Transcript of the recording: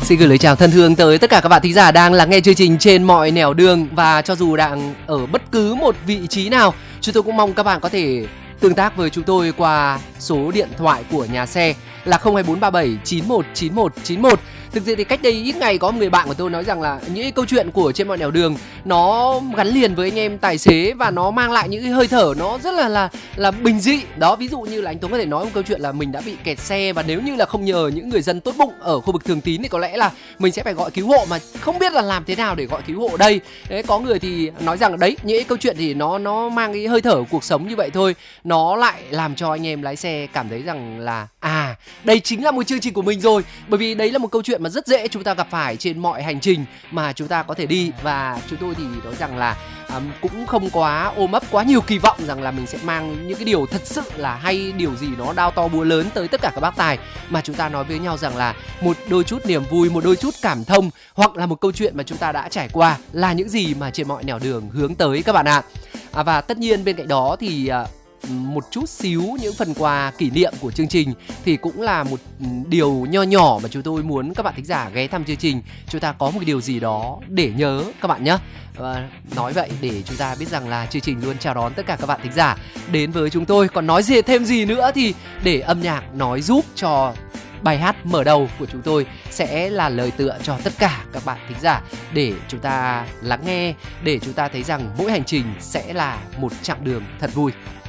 Xin gửi lời chào thân thương tới tất cả các bạn thính giả đang lắng nghe chương trình trên mọi nẻo đường. Và cho dù đang ở bất cứ một vị trí nào, chúng tôi cũng mong các bạn có thể tương tác với chúng tôi qua số điện thoại của nhà xe là 02437 919191. Thực sự thì cách đây ít ngày có một người bạn của tôi nói rằng là những câu chuyện của trên mọi nẻo đường nó gắn liền với anh em tài xế và nó mang lại những cái hơi thở nó rất là bình dị. Đó, ví dụ như là anh Tuấn có thể nói một câu chuyện là mình đã bị kẹt xe và nếu như là không nhờ những người dân tốt bụng ở khu vực Thường Tín thì có lẽ là mình sẽ phải gọi cứu hộ mà không biết là làm thế nào để gọi cứu hộ đây. Đấy, có người thì nói rằng đấy, những câu chuyện thì nó mang cái hơi thở của cuộc sống như vậy thôi. Nó lại làm cho anh em lái xe cảm thấy rằng là đây chính là một chương trình của mình rồi. Bởi vì đấy là một câu chuyện mà rất dễ chúng ta gặp phải trên mọi hành trình mà chúng ta có thể đi. Và chúng tôi thì nói rằng là cũng không quá ôm ấp quá nhiều kỳ vọng rằng là mình sẽ mang những cái điều thật sự là hay, điều gì nó đao to búa lớn tới tất cả các bác tài. Mà chúng ta nói với nhau rằng là một đôi chút niềm vui, một đôi chút cảm thông, hoặc là một câu chuyện mà chúng ta đã trải qua là những gì mà trên mọi nẻo đường hướng tới các bạn ạ. Và tất nhiên bên cạnh đó thì một chút xíu những phần quà kỷ niệm của chương trình thì cũng là một điều nho nhỏ mà chúng tôi muốn các bạn thính giả ghé thăm chương trình. Chúng ta có một cái điều gì đó để nhớ các bạn nhé. Nói vậy để chúng ta biết rằng là chương trình luôn chào đón tất cả các bạn thính giả đến với chúng tôi. Còn nói gì thêm gì nữa thì để âm nhạc nói giúp cho bài hát mở đầu của chúng tôi sẽ là lời tựa cho tất cả các bạn thính giả để chúng ta lắng nghe, để chúng ta thấy rằng mỗi hành trình sẽ là một chặng đường thật vui.